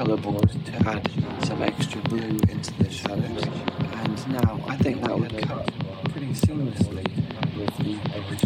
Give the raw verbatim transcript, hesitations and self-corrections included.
colour board to add some extra blue into the shadows, and now I think that would cut pretty seamlessly with the original.